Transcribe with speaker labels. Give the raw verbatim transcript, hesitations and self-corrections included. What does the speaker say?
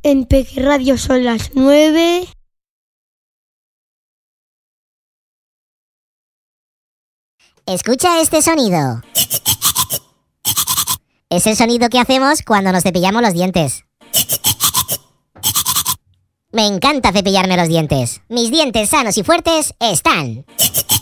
Speaker 1: En Peque Radio son las nueve.
Speaker 2: Escucha este sonido. Es el sonido que hacemos cuando nos cepillamos los dientes. Me encanta cepillarme los dientes. Mis dientes sanos y fuertes están.